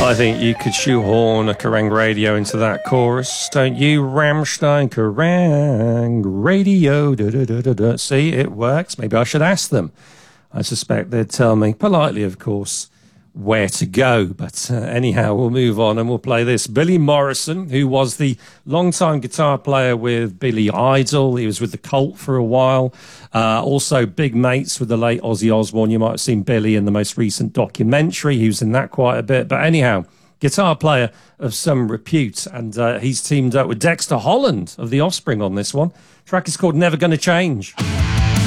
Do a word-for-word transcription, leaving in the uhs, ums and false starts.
I think you could shoehorn a Kerrang radio into that chorus, don't you? Rammstein, Kerrang radio. Da, da, da, da, da. See, it works. Maybe I should ask them. I suspect they'd tell me, politely, of course, where to go. But uh, anyhow, we'll move on and we'll play this. Billy Morrison, who was the longtime guitar player with Billy Idol. He was with the Cult for a while. Uh, also big mates with the late Ozzy Osbourne. You might have seen Billy in the most recent documentary. He was in that quite a bit. But anyhow, guitar player of some repute. And uh, he's teamed up with Dexter Holland of The Offspring on this one. The track is called Never Gonna Change.